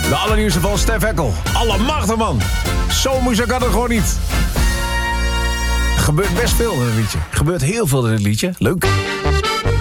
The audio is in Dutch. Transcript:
De allernieuwste van Stef Eckel. Allemachtig, man. Zo moeilijk kan het gewoon niet. Gebeurt best veel in het liedje. Gebeurt heel veel in het liedje. Leuk.